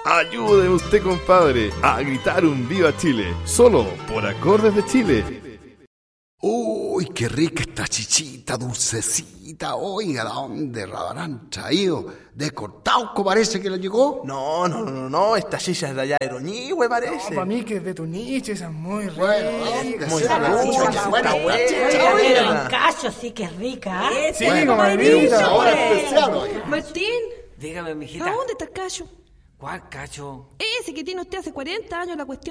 Ayúdeme usted, compadre, a gritar un Viva Chile, solo por Acordes de Chile. Uy, qué rica esta chichita, dulcecita. Oiga, ¿de dónde la habrán traído? ¿De Cortauco parece que le llegó? No, esta chicha es de allá de Roñihue, parece. Para mí que es de tu nicho, esa es muy rica. Muy Pero en cacho sí que es rica. Sí, comadrita. Ahora especial, oiga. Martín, Dígame, mijita. ¿a dónde está el cacho? ¿Cuál cacho? Ese que tiene usted hace 40 años, la cuestión